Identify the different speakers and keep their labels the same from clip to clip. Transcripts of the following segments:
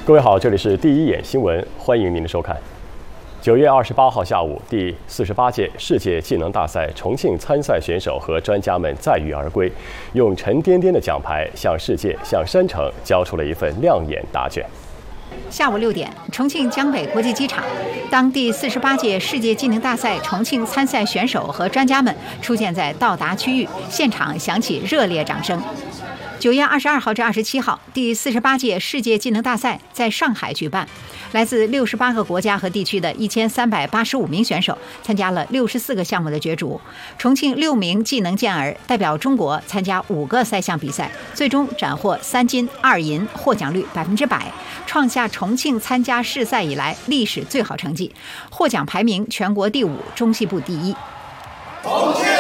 Speaker 1: 各位好，这里是第一眼新闻，欢迎您的收看。9月28号下午，第48届世界技能大赛重庆参赛选手和专家们载誉而归，用沉甸甸的奖牌向世界、向山城交出了一份亮眼答卷。
Speaker 2: 下午6点，重庆江北国际机场，当第48届世界技能大赛重庆参赛选手和专家们出现在到达区域，现场响起热烈掌声。9月22号至27号，第48届世界技能大赛在上海举办，来自68个国家和地区的1385名选手参加了64个项目的角逐。重庆6名技能健儿代表中国参加5个赛项比赛，最终斩获3金2银，获奖率100%，创下重庆参加世赛以来历史最好成绩，获奖排名全国第5，中西部第1。
Speaker 3: 重庆！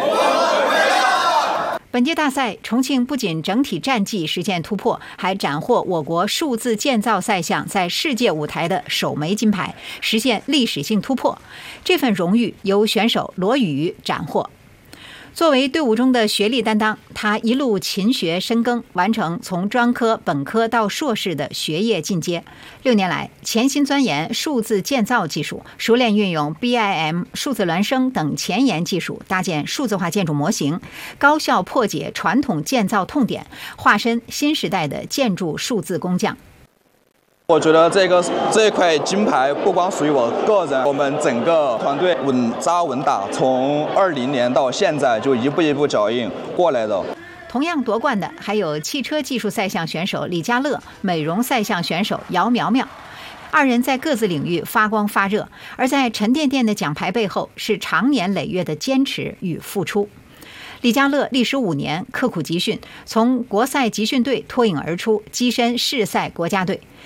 Speaker 2: 本届大赛，重庆不仅整体战绩实现突破，还斩获我国数字建造赛项在世界舞台的首枚金牌，实现历史性突破。这份荣誉由选手罗宇斩获。作为队伍中的学历担当，他一路勤学深耕，完成从专科、本科到硕士的学业进阶。6年来，潜心钻研数字建造技术，熟练运用 BIM、数字孪生等前沿技术，搭建数字化建筑模型，高效破解传统建造痛点，化身新时代的建筑数字工匠。
Speaker 3: 我觉得这一块金牌不光属于我个人，我们整个团队稳扎稳打，从20年到现在就一步一步脚印过来的。
Speaker 2: 同样夺冠的还有汽车技术赛项选手李佳乐、美容赛项选手姚苗苗，二人在各自领域发光发热，而在沉甸甸的奖牌背后是长年累月的坚持与付出。李佳乐历时5年刻苦集训，从国赛集训队脱颖而出，跻身世赛国家队。